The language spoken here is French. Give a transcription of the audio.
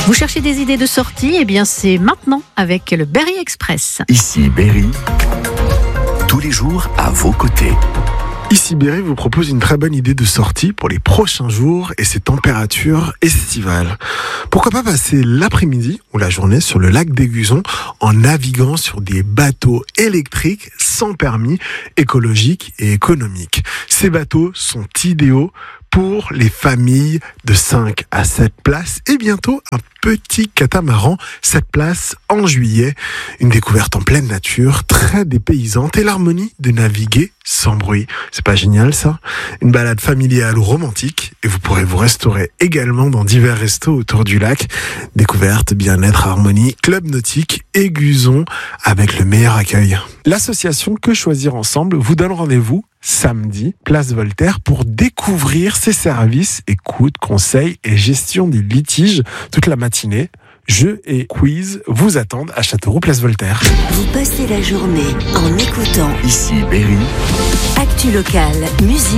Vous cherchez des idées de sortie? Eh bien, c'est maintenant avec le Berry Express. Ici Berry, tous les jours à vos côtés. Ici Berry vous propose une très bonne idée de sortie pour les prochains jours et ces températures estivales. Pourquoi pas passer l'après-midi ou la journée sur le lac d'Aiguzon en naviguant sur des bateaux électriques sans permis, écologiques et économiques. Ces bateaux sont idéaux pour les familles de 5 à 7 places et bientôt un petit catamaran 7 places en juillet. Une découverte en pleine nature, très dépaysante et l'harmonie de naviguer sans bruit. C'est pas génial ça? Une balade familiale ou romantique et vous pourrez vous restaurer également dans divers restos autour du lac. Découverte, bien-être, harmonie, club nautique, Aiguzon avec le meilleur accueil. L'association Que Choisir Ensemble vous donne rendez-vous samedi, place Voltaire, pour découvrir ses services, écoute, conseils et gestion des litiges toute la matinée. Jeux et quiz vous attendent à Châteauroux, place Voltaire. Vous passez la journée en écoutant Ici Berry. Actu locale, musique.